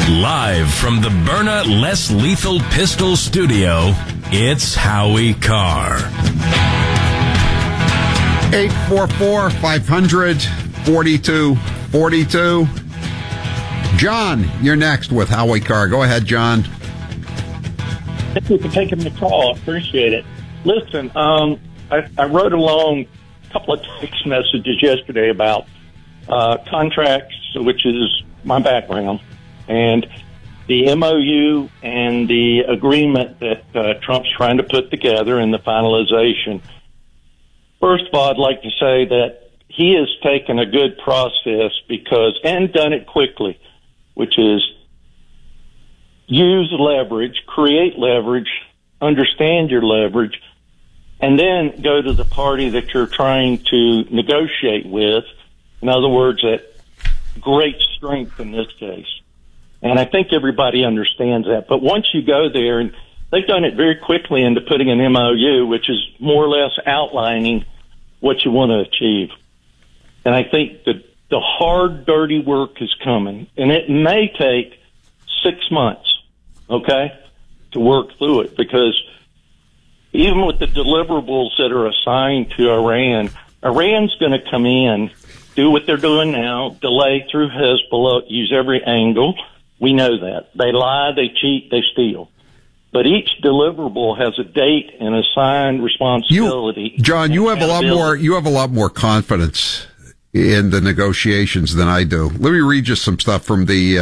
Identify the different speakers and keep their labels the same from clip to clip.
Speaker 1: Live from the Byrna Less Lethal Pistol Studio, it's Howie Carr.
Speaker 2: 844-500-4242. John, you're next with Howie Carr. Go ahead, John.
Speaker 3: Thank you for taking the call. I appreciate it. Listen, I wrote along a couple of text messages yesterday about contracts, which is my background, and the MOU and the agreement that Trump's trying to put together and the finalization. First of all, I'd like to say that he has taken a good process and done it quickly, which is use leverage, create leverage, understand your leverage, and then go to the party that you're trying to negotiate with. In other words, at great strength in this case. And I think everybody understands that. But once you go there, and they've done it very quickly into putting an MOU, which is more or less outlining what you want to achieve. And I think that the hard, dirty work is coming. And it may take 6 months, okay, to work through it. Because even with the deliverables that are assigned to Iran, Iran's going to come in, do what they're doing now, delay through Hezbollah, use every angle. We know that. They lie, they cheat, they steal. But each deliverable has a date and assigned responsibility.
Speaker 2: John, you have a lot more confidence in the negotiations than I do. Let me read you some stuff from the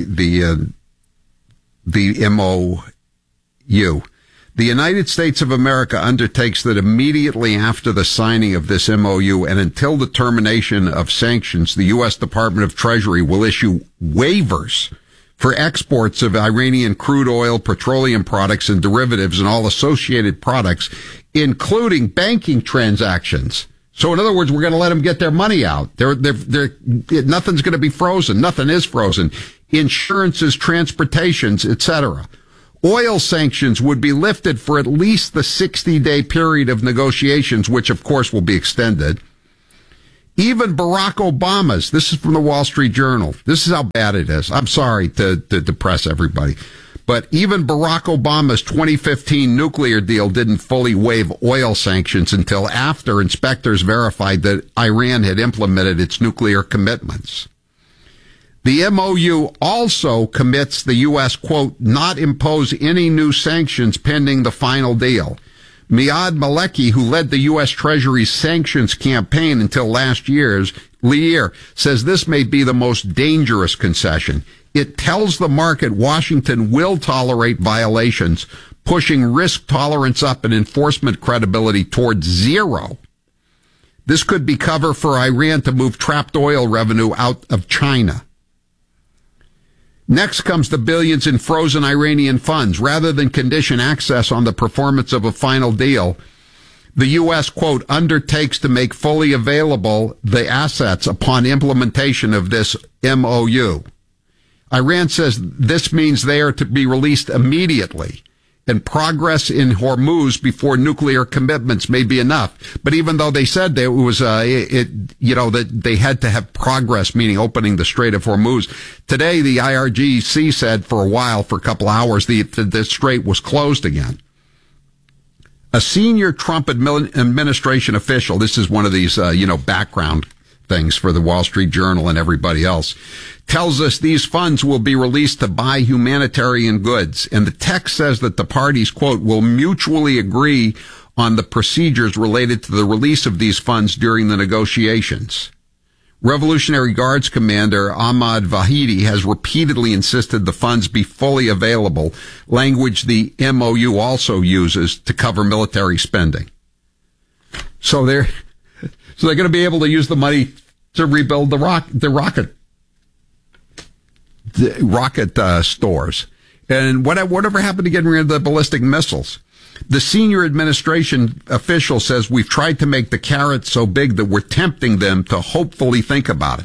Speaker 2: MOU. The United States of America undertakes that immediately after the signing of this MOU and until the termination of sanctions, the U.S. Department of Treasury will issue waivers for exports of Iranian crude oil, petroleum products, and derivatives and all associated products, including banking transactions. So in other words, we're going to let them get their money out. Nothing's going to be frozen. Nothing is frozen. Insurances, transportations, etc. Oil sanctions would be lifted for at least the 60-day period of negotiations, which of course will be extended. Even Barack Obama's, this is from the Wall Street Journal, this is how bad it is. I'm sorry to depress everybody, but even Barack Obama's 2015 nuclear deal didn't fully waive oil sanctions until after inspectors verified that Iran had implemented its nuclear commitments. The MOU also commits the U.S., quote, not impose any new sanctions pending the final deal. Miad Maleki, who led the U.S. Treasury's sanctions campaign until last year, says this may be the most dangerous concession. It tells the market Washington will tolerate violations, pushing risk tolerance up and enforcement credibility towards zero. This could be cover for Iran to move trapped oil revenue out of China. Next comes the billions in frozen Iranian funds. Rather than condition access on the performance of a final deal, the U.S., quote, undertakes to make fully available the assets upon implementation of this MOU. Iran says this means they are to be released immediately, and progress in Hormuz before nuclear commitments may be enough. But even though they said that it was, that they had to have progress, meaning opening the Strait of Hormuz, today the IRGC said for a couple hours, the strait was closed again. A senior Trump administration official, this is one of these, background things for the Wall Street Journal and everybody else, tells us these funds will be released to buy humanitarian goods. And the text says that the parties, quote, will mutually agree on the procedures related to the release of these funds during the negotiations. Revolutionary Guards Commander Ahmad Vahidi has repeatedly insisted the funds be fully available, language the MOU also uses to cover military spending. So they're going to be able to use the money to rebuild the rocket stores. And whatever happened to getting rid of the ballistic missiles? The senior administration official says we've tried to make the carrot so big that we're tempting them to hopefully think about it.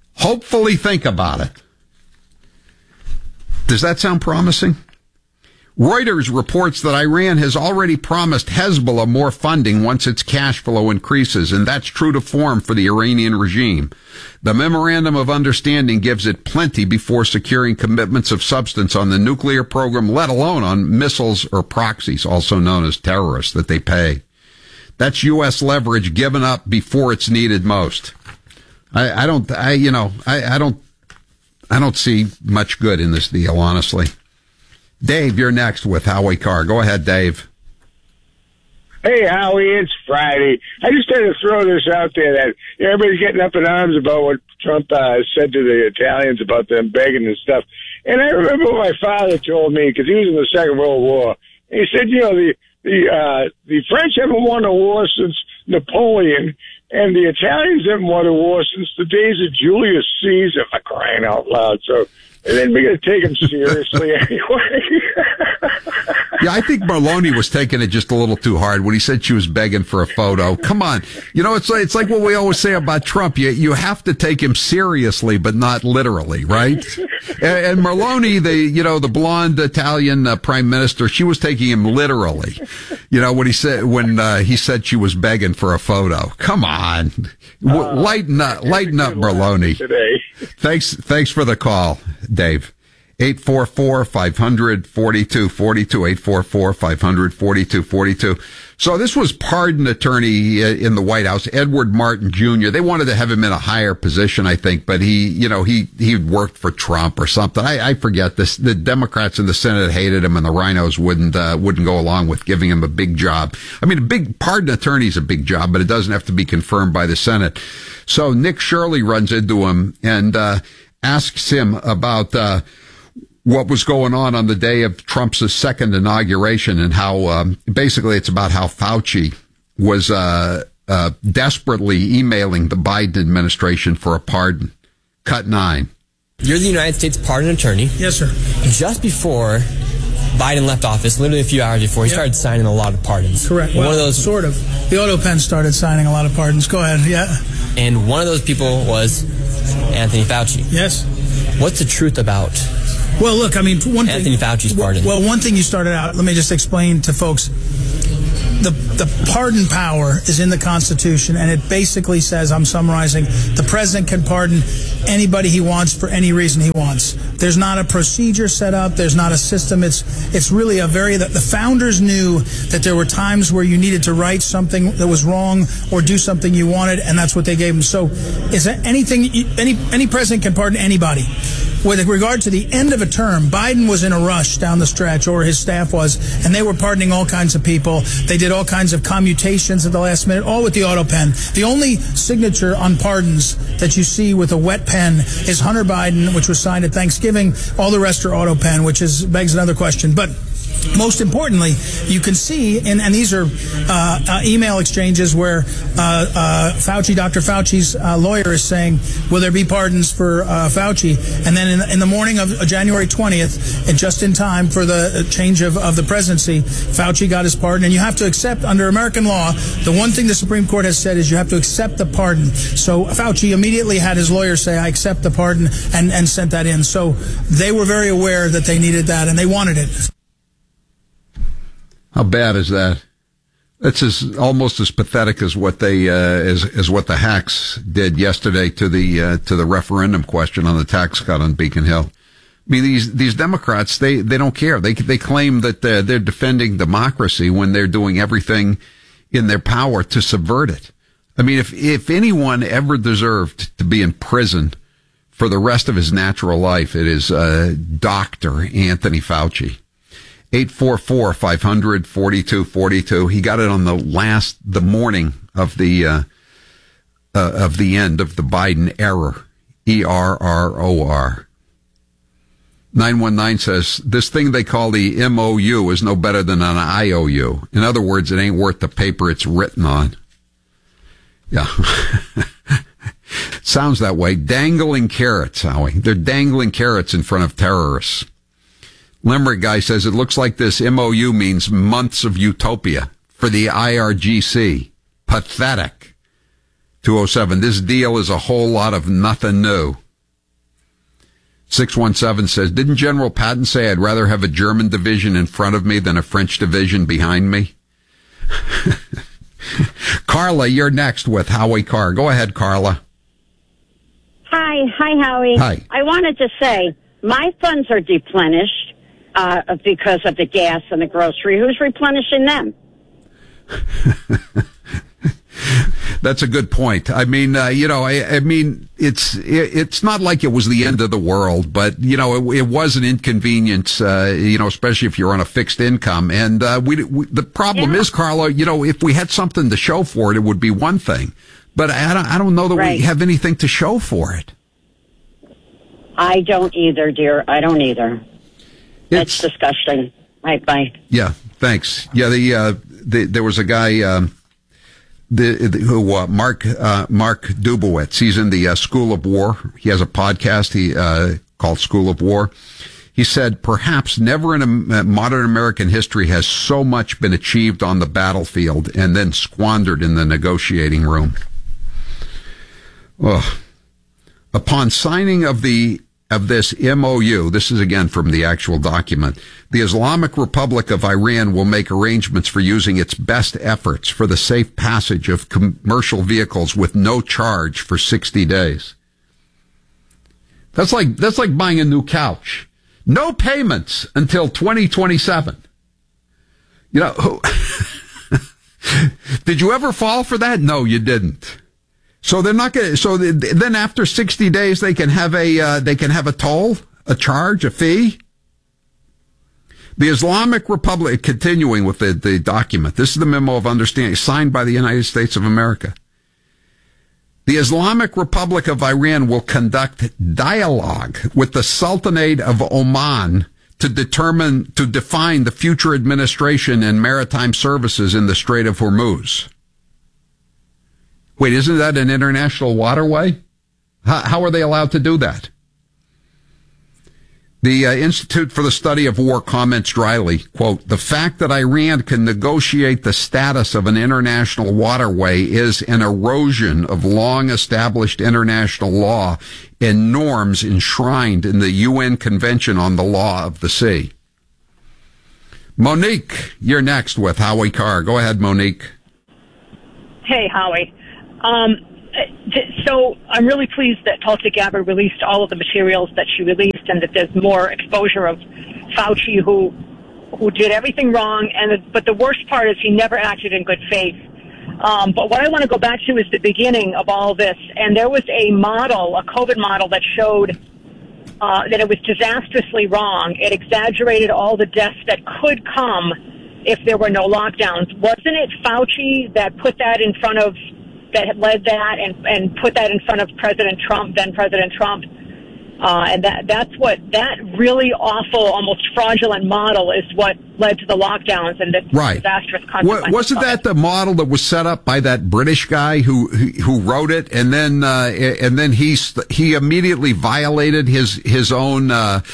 Speaker 2: Hopefully think about it. Does that sound promising? Reuters reports that Iran has already promised Hezbollah more funding once its cash flow increases, and that's true to form for the Iranian regime. The Memorandum of Understanding gives it plenty before securing commitments of substance on the nuclear program, let alone on missiles or proxies, also known as terrorists, that they pay. That's U.S. leverage given up before it's needed most. I don't see much good in this deal, honestly. Dave, you're next with Howie Carr. Go ahead, Dave.
Speaker 4: Hey, Howie, it's Friday. I just had to throw this out there that everybody's getting up in arms about what Trump said to the Italians about them begging and stuff. And I remember what my father told me, because he was in the Second World War. And he said, the French haven't won a war since Napoleon, and the Italians haven't won a war since the days of Julius Caesar, for crying out loud. So, and then we're going to take him seriously anyway.
Speaker 2: Yeah, I think Maloney was taking it just a little too hard when he said she was begging for a photo. Come on. It's like what we always say about Trump. You have to take him seriously, but not literally, right? And Maloney, the blonde Italian prime minister, she was taking him literally. When he said she was begging for a photo. Come on. Lighten up, Maloney. Today. Thanks for the call, Dave. 844-500-4242, 844-500-4242. So this was pardon attorney in the White House, Edward Martin Jr. They wanted to have him in a higher position, I think, but he worked for Trump or something. I forget this. The Democrats in the Senate hated him, and the rhinos wouldn't go along with giving him a big job. I mean, a big pardon attorney is a big job, but it doesn't have to be confirmed by the Senate. So Nick Shirley runs into him and asks him about what was going on the day of Trump's second inauguration, and how basically it's about how Fauci was desperately emailing the Biden administration for a pardon. Cut 9.
Speaker 5: You're the United States pardon attorney.
Speaker 6: Yes, sir.
Speaker 5: Just before Biden left office, literally a few hours before, he started signing a lot of pardons.
Speaker 6: Correct. Well,
Speaker 5: one of those,
Speaker 6: sort of. The auto pen started signing a lot of pardons. Go ahead. Yeah.
Speaker 5: And one of those people was Anthony Fauci.
Speaker 6: Yes.
Speaker 5: What's the truth about
Speaker 6: Well, look, I mean, one
Speaker 5: Anthony
Speaker 6: thing,
Speaker 5: Fauci's pardon?
Speaker 6: Well, one thing you started out, let me just explain to folks. The pardon power is in the Constitution, and it basically says, I'm summarizing, the president can pardon anybody he wants for any reason he wants. There's not a procedure set up. There's not a system. It's really the founders knew that there were times where you needed to write something that was wrong or do something you wanted, and that's what they gave them. So is there any president can pardon anybody. With regard to the end of a term, Biden was in a rush down the stretch, or his staff was, and they were pardoning all kinds of people. They did all kinds of commutations at the last minute, all with the auto pen. The only signature on pardons that you see with a wet pen is Hunter Biden, which was signed at Thanksgiving. All the rest are auto pen, which begs another question. But most importantly, you can see, and these are email exchanges where Dr. Fauci's lawyer is saying, will there be pardons for Fauci? And then in the morning of January 20th, and just in time for the change of the presidency, Fauci got his pardon. And you have to accept, under American law, the one thing the Supreme Court has said is you have to accept the pardon. So Fauci immediately had his lawyer say, I accept the pardon, and sent that in. So they were very aware that they needed that, and they wanted it.
Speaker 2: How bad is that? That's almost as pathetic as what they as what the hacks did yesterday to the referendum question on the tax cut on Beacon Hill. I mean, these Democrats, they don't care. They claim that they're defending democracy when they're doing everything in their power to subvert it. I mean, if anyone ever deserved to be in prison for the rest of his natural life, it is Dr. Anthony Fauci. 844-500-4242. He got it on the morning of the end of the Biden error. ERROR. 919 says, this thing they call the MOU is no better than an IOU. In other words, it ain't worth the paper it's written on. Yeah. Sounds that way. Dangling carrots, Howie. They're dangling carrots in front of terrorists. Limerick guy says it looks like this MOU means months of utopia for the IRGC. Pathetic. 207. This deal is a whole lot of nothing new. 617 says, didn't General Patton say I'd rather have a German division in front of me than a French division behind me? Carla, you're next with Howie Carr. Go ahead, Carla.
Speaker 7: Hi, Howie.
Speaker 2: Hi.
Speaker 7: I wanted to say my funds are deplenished because of the gas and the grocery. Who's replenishing them?
Speaker 2: That's a good point. I mean, I mean, it's not like it was the end of the world, but, it was an inconvenience, especially if you're on a fixed income. And, the problem is, Carla, if we had something to show for it, it would be one thing. But I don't know that we have anything to show for it.
Speaker 7: I don't either, dear. I don't either. It's disgusting. Right, bye.
Speaker 2: Yeah, thanks. Yeah, there was a guy, Mark Dubowitz. He's in the School of War. He has a podcast called School of War. He said, perhaps never in modern American history has so much been achieved on the battlefield and then squandered in the negotiating room. Oh. Upon signing of this MOU, this is again from the actual document, the Islamic Republic of Iran will make arrangements for using its best efforts for the safe passage of commercial vehicles with no charge for 60 days. That's like buying a new couch. No payments until 2027. Did you ever fall for that? No, you didn't. So they're not going to, so then after 60 days, they can have a toll, a charge, a fee. The Islamic Republic, continuing with the document, this is the memo of understanding signed by the United States of America. The Islamic Republic of Iran will conduct dialogue with the Sultanate of Oman to define the future administration and maritime services in the Strait of Hormuz. Wait, isn't that an international waterway? How are they allowed to do that? The Institute for the Study of War comments dryly, quote, the fact that Iran can negotiate the status of an international waterway is an erosion of long-established international law and norms enshrined in the UN Convention on the Law of the Sea. Monique, you're next with Howie Carr. Go ahead, Monique.
Speaker 8: Hey, Howie. So I'm really pleased that Tulsi Gabbard released all of the materials that she released, and that there's more exposure of Fauci, who did everything wrong. But the worst part is he never acted in good faith. But what I want to go back to is the beginning of all this. And there was a COVID model that showed that it was disastrously wrong. It exaggerated all the deaths that could come if there were no lockdowns. Wasn't it Fauci that put that in front of, that had led that and put that in front of President Trump, then President Trump? And that really awful, almost fraudulent model is what led to the lockdowns and the disastrous consequences.
Speaker 2: Wasn't that the model that was set up by that British guy who wrote it, and then he immediately violated his own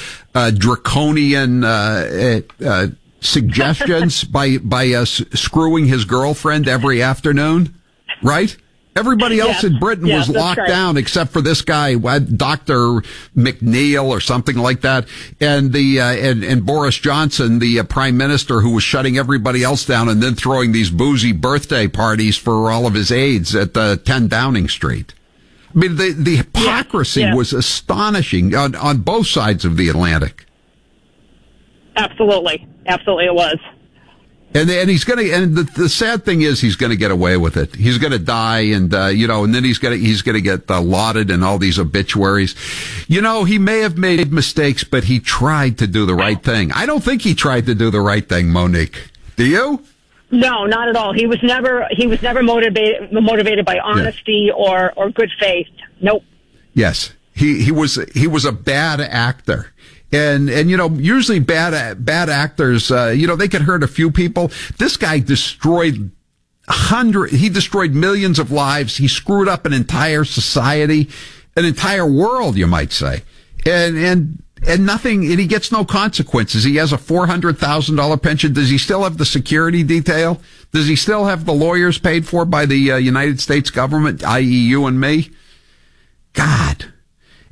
Speaker 2: draconian suggestions by screwing his girlfriend every afternoon, right? Everybody else in Britain was locked down except for this guy, Dr. McNeil or something like that, and and Boris Johnson, the Prime Minister, who was shutting everybody else down and then throwing these boozy birthday parties for all of his aides at 10 Downing Street. I mean, the hypocrisy was astonishing on both sides of the Atlantic.
Speaker 8: Absolutely it was.
Speaker 2: And he's going to, and the sad thing is he's going to get away with it. He's going to die, and and then he's going to get lauded in all these obituaries. He may have made mistakes, but he tried to do the right thing. I don't think he tried to do the right thing, Monique. Do you?
Speaker 8: No, not at all. He was never motivated by honesty or good faith. Nope.
Speaker 2: Yes. He was a bad actor. And usually bad actors, they could hurt a few people. This guy destroyed millions of lives. He screwed up an entire society, an entire world, you might say. And nothing, and he gets no consequences. He has a $400,000 pension. Does he still have the security detail? Does he still have the lawyers paid for by the United States government, i.e. you and me? God.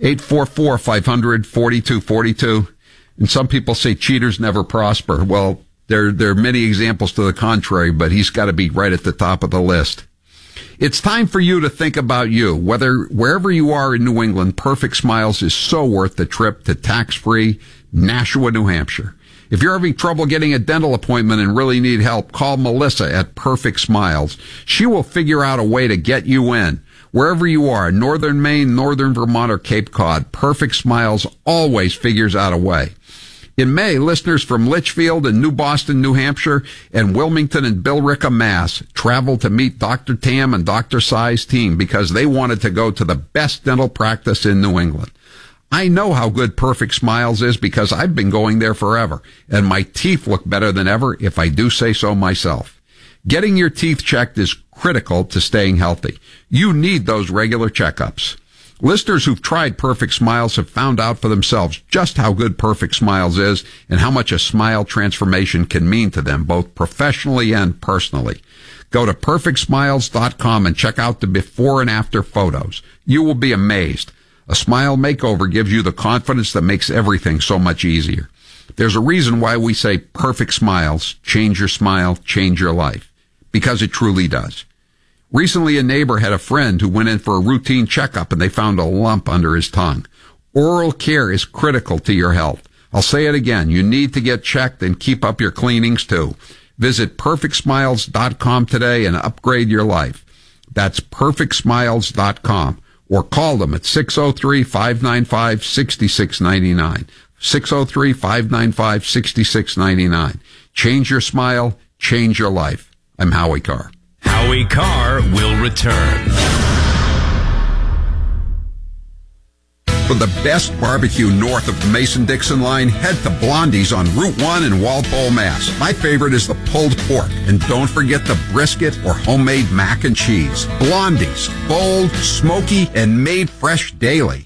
Speaker 2: 844-500-4242. And some people say cheaters never prosper. Well, there are many examples to the contrary, but he's got to be right at the top of the list. It's time for you to think about you. Wherever you are in New England, Perfect Smiles is so worth the trip to tax-free Nashua, New Hampshire. If you're having trouble getting a dental appointment and really need help, call Melissa at Perfect Smiles. She will figure out a way to get you in. Wherever you are, Northern Maine, Northern Vermont, or Cape Cod, Perfect Smiles always figures out a way. In May, listeners from Litchfield and New Boston, New Hampshire, and Wilmington and Billerica, Mass, traveled to meet Dr. Tam and Dr. Sai's team because they wanted to go to the best dental practice in New England. I know how good Perfect Smiles is because I've been going there forever, and my teeth look better than ever if I do say so myself. Getting your teeth checked is critical to staying healthy. You need those regular checkups. Listeners who've tried Perfect Smiles have found out for themselves just how good Perfect Smiles is and how much a smile transformation can mean to them, both professionally and personally. Go to perfectsmiles.com and check out the before and after photos. You will be amazed. A smile makeover gives you the confidence that makes everything so much easier. There's a reason why we say Perfect Smiles, change your smile, change your life. Because it truly does. Recently, a neighbor had a friend who went in for a routine checkup and they found a lump under his tongue. Oral care is critical to your health. I'll say it again. You need to get checked and keep up your cleanings too. Visit perfectsmiles.com today and upgrade your life. That's perfectsmiles.com. Or call them at 603-595-6699. 603-595-6699. Change your smile, change your life. I'm Howie Carr.
Speaker 1: Howie Carr will return.
Speaker 2: For the best barbecue north of the Mason-Dixon line, head to Blondie's on Route 1 in Walpole, Mass. My favorite is the pulled pork. And don't forget the brisket or homemade mac and cheese. Blondie's, bold, smoky, and made fresh daily.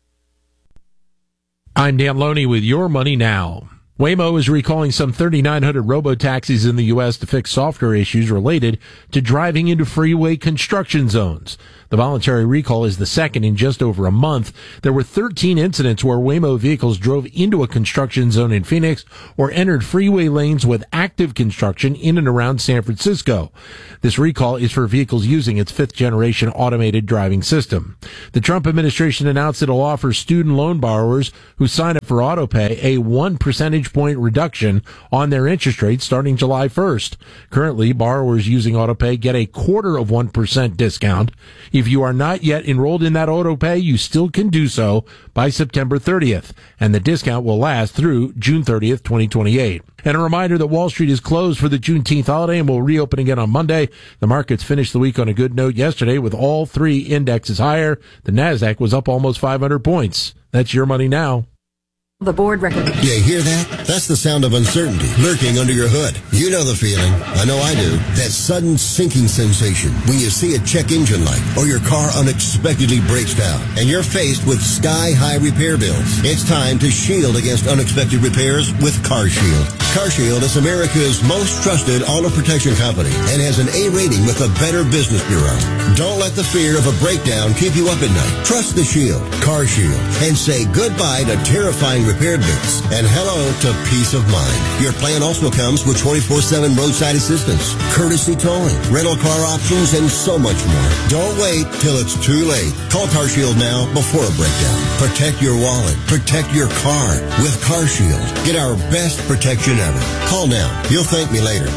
Speaker 9: I'm Dan Loney with Your Money Now. Waymo is recalling some 3,900 robo-taxis in the U.S. to fix software issues related to driving into freeway construction zones. The voluntary recall is the second in just over a month. There were 13 incidents where Waymo vehicles drove into a construction zone in Phoenix or entered freeway lanes with active construction in and around San Francisco. This recall is for vehicles using its fifth-generation automated driving system. The Trump administration announced it'll offer student loan borrowers who sign up for AutoPay a 1 percentage point reduction on their interest rate starting July 1st. Currently, borrowers using AutoPay get a 0.25% discount. If you are not yet enrolled in that AutoPay, you still can do so by September 30th, and the discount will last through June 30th, 2028. And a reminder that Wall Street is closed for the Juneteenth holiday and will reopen again on Monday. The markets finished the week on a good note yesterday with all three indexes higher. The Nasdaq was up almost 500 points. That's Your Money Now.
Speaker 10: The board recommends.
Speaker 11: You hear that? That's the sound of uncertainty lurking under your hood. You know the feeling. I know I do. That sudden sinking sensation when you see a check engine light or your car unexpectedly breaks down and you're faced with sky-high repair bills. It's time to shield against unexpected repairs with CarShield. CarShield is America's most trusted auto protection company and has an A rating with the Better Business Bureau. Don't let the fear of a breakdown keep you up at night. Trust the Shield, CarShield, and say goodbye to terrifying repair bills and hello to peace of mind. Your plan also comes with 24/7 roadside assistance, courtesy towing, rental car options, and so much more. Don't wait till it's too late. Call CarShield now before a breakdown. Protect your wallet. Protect your car with CarShield. Get our best protection ever. Call now. You'll thank me later.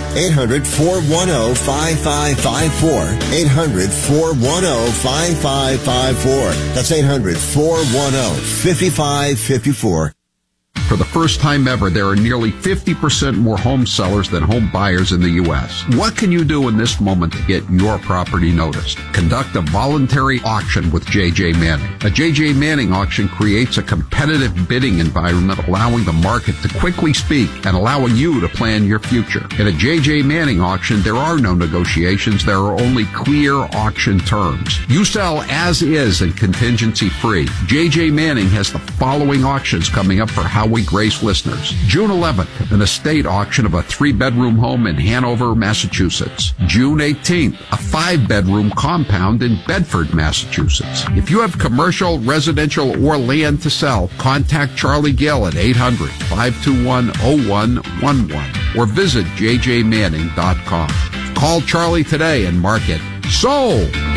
Speaker 11: 800-410-5554. 800-410-5554. That's 800-410-5554.
Speaker 2: For the first time ever, there are nearly 50% more home sellers than home buyers in the U.S. What can you do in this moment to get your property noticed? Conduct a voluntary auction with J.J. Manning. A J.J. Manning auction creates a competitive bidding environment, allowing the market to quickly speak and allowing you to plan your future. In a J.J. Manning auction, there are no negotiations. There are only clear auction terms. You sell as is and contingency free. J.J. Manning has the following auctions coming up for Howie Howie Grace listeners. June 11th, an estate auction of a 3-bedroom home in Hanover, Massachusetts. June 18th, a 5-bedroom compound in Bedford, Massachusetts. If you have commercial, residential, or land to sell, contact Charlie Gill at 800-521-0111 or visit jjmanning.com. Call Charlie today and mark it sold.